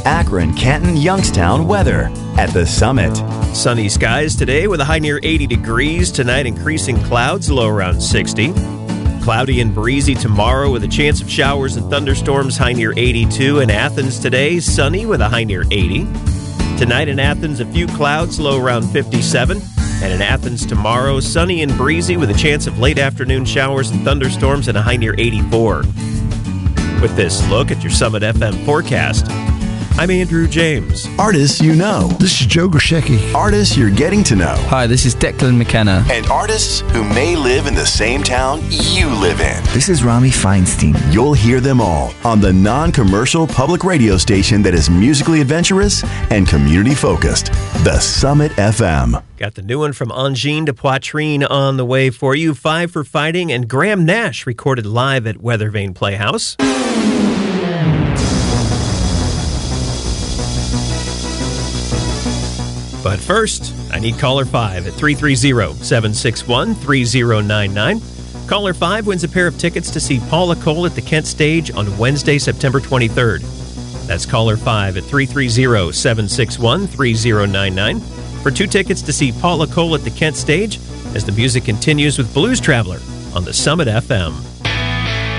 Akron, Canton, Youngstown weather at the Summit. Sunny skies today with a high near 80 degrees. Tonight, increasing clouds, low around 60. Cloudy and breezy tomorrow with a chance of showers and thunderstorms, high near 82. In Athens today, sunny with a high near 80. Tonight in Athens, a few clouds, low around 57. And in Athens tomorrow, sunny and breezy with a chance of late afternoon showers and thunderstorms and a high near 84. With this look at your Summit FM forecast, I'm Andrew James. Artists you know. This is Joe Grishecki. Artists you're getting to know. Hi, this is Declan McKenna. And artists who may live in the same town you live in. This is Rami Feinstein. You'll hear them all on the non-commercial public radio station that is musically adventurous and community-focused, the Summit FM. Got the new one from Angine de Poitrine on the way for you. 5 for Fighting, and Graham Nash recorded live at Weathervane Playhouse. But first, I need caller 5 at 330-761-3099. Caller 5 wins a pair of tickets to see Paula Cole at the Kent Stage on Wednesday, September 23rd. That's caller 5 at 330-761-3099 for 2 tickets to see Paula Cole at the Kent Stage as the music continues with Blues Traveler on the Summit FM.